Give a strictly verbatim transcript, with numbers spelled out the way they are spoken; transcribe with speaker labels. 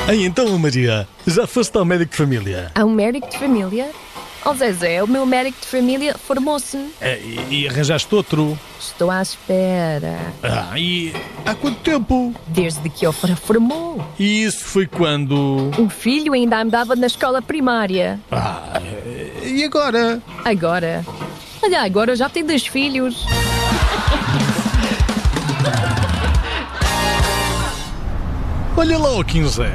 Speaker 1: Ei, então, Maria, já foste ao médico de família?
Speaker 2: Há um médico de família? Oh, Zezé, o meu médico de família formou-se.
Speaker 1: É, e, e arranjaste outro?
Speaker 2: Estou à espera.
Speaker 1: Ah, e há quanto tempo?
Speaker 2: Desde que ele for- formou.
Speaker 1: E isso foi quando?
Speaker 2: O filho ainda andava na escola primária.
Speaker 1: Ah, e agora?
Speaker 2: Agora? Olha, agora eu já tenho dois filhos.
Speaker 1: Olha lá o quinze.